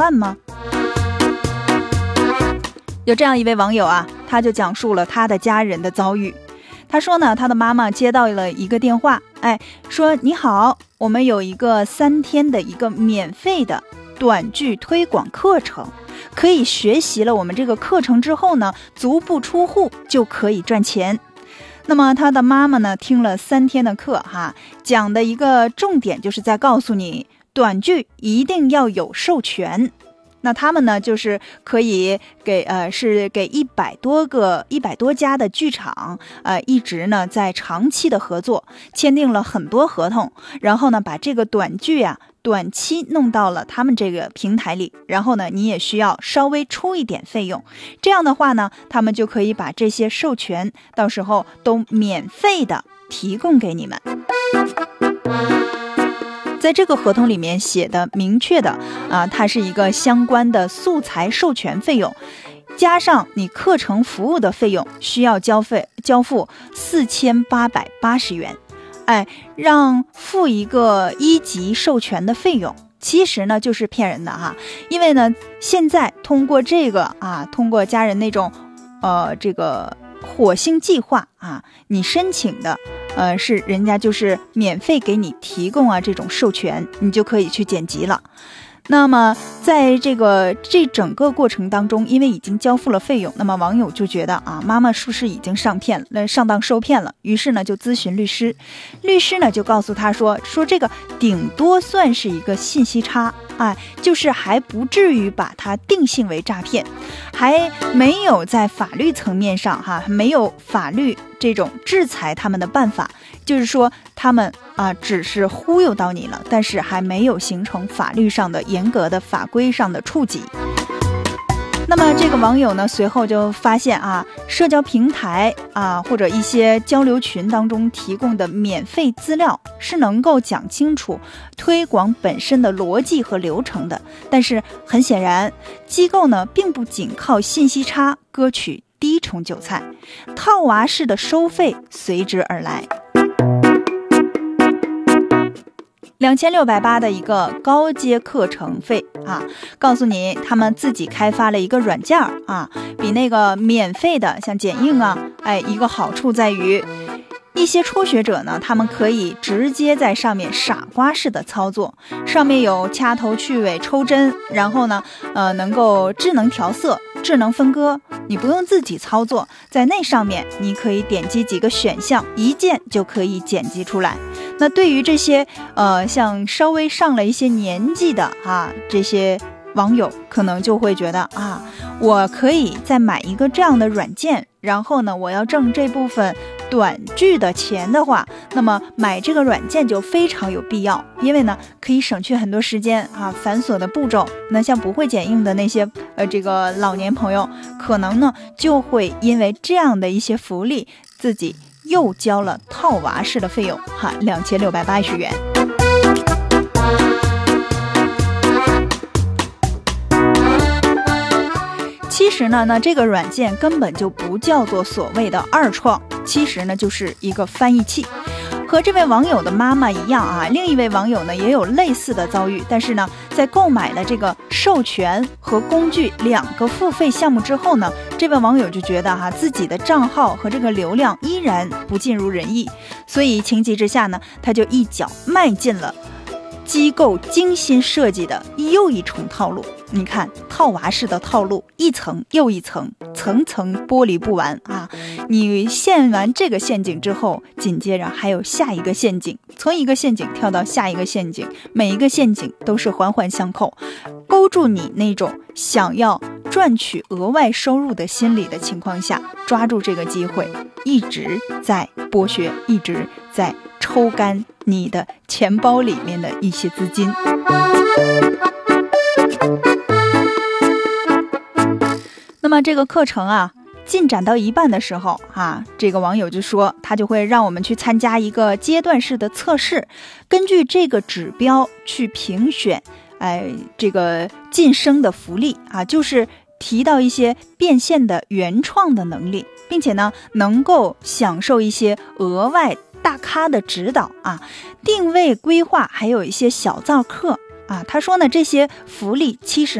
万吗？有这样一位网友啊，他就讲述了他的家人的遭遇。他说呢，他的妈妈接到了一个电话，说你好，我们有一个3天的一个免费的短剧推广课程，可以学习了我们这个课程之后呢，足不出户就可以赚钱。那么他的妈妈呢，听了3天的课讲的一个重点就是在告诉你，短剧一定要有授权。那他们呢，就是可以给100多家的剧场，一直呢在长期的合作，签订了很多合同，然后呢把这个短剧短期弄到了他们这个平台里，然后呢你也需要稍微出一点费用，这样的话呢，他们就可以把这些授权到时候都免费的提供给你们。在这个合同里面写的明确的它是一个相关的素材授权费用，加上你课程服务的费用，需要交付4880元。让付一个1级授权的费用，其实呢就是骗人的因为呢现在通过这个通过家人那种这个火星计划你申请的是人家就是免费给你提供这种授权，你就可以去剪辑了。那么在这整个过程当中，因为已经交付了费用，那么网友就觉得妈妈是不是已经上当受骗了，于是呢就咨询律师呢就告诉他说这个顶多算是一个信息差，就是还不至于把它定性为诈骗，还没有在法律层面上没有法律这种制裁他们的办法，就是说他们只是忽悠到你了，但是还没有形成法律上的严格的法规上的触及。那么这个网友呢，随后就发现社交平台或者一些交流群当中提供的免费资料是能够讲清楚推广本身的逻辑和流程的，但是很显然，机构呢并不仅靠信息差割取第一重韭菜，套娃式的收费随之而来。2680的一个高阶课程费告诉你他们自己开发了一个软件比那个免费的像剪映一个好处在于，一些初学者呢，他们可以直接在上面傻瓜式的操作，上面有掐头去尾抽针，然后呢能够智能调色、智能分割，你不用自己操作，在那上面你可以点击几个选项，一键就可以剪辑出来。那对于这些像稍微上了一些年纪的这些网友，可能就会觉得我可以再买一个这样的软件，然后呢我要挣这部分短剧的钱的话，那么买这个软件就非常有必要，因为呢可以省去很多时间繁琐的步骤。那像不会剪映的那些这个老年朋友，可能呢就会因为这样的一些福利，自己又交了套娃式的费用2680元。其实呢，那这个软件根本就不叫做所谓的二创，其实呢就是一个翻译器。和这位网友的妈妈一样另一位网友呢也有类似的遭遇，但是呢在购买了这个授权和工具2个付费项目之后呢，这位网友就觉得自己的账号和这个流量依然不尽如人意，所以情急之下呢，他就一脚迈进了机构精心设计的又一重套路。你看套娃式的套路，一层又一层，层层剥离不完你陷完这个陷阱之后，紧接着还有下一个陷阱，从一个陷阱跳到下一个陷阱，每一个陷阱都是环环相扣，勾住你那种想要赚取额外收入的心理的情况下，抓住这个机会，一直在剥削，一直在抽干你的钱包里面的一些资金。那么这个课程进展到一半的时候这个网友就说他就会让我们去参加一个阶段式的测试，根据这个指标去评选这个晋升的福利就是提到一些变现的原创的能力，并且呢能够享受一些额外大咖的指导定位规划，还有一些小灶课他说呢，这些福利其实